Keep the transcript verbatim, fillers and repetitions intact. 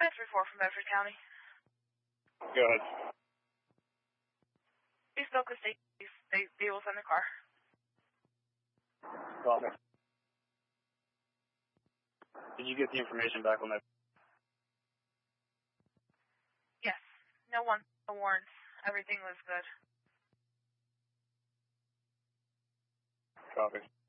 three four from Bedford County. Go ahead. We spoke with state. They, they will send the car. Copy. Did you get the information back on that? Yes. No one, no warrants. Everything was good. Copy.